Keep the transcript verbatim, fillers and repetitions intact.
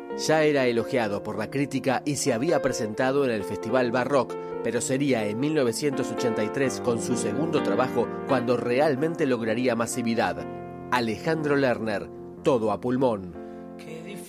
Ya era elogiado por la crítica y se había presentado en el Festival Barrock, pero sería en mil novecientos ochenta y tres, con su segundo trabajo, cuando realmente lograría masividad. Alejandro Lerner, Todo a pulmón.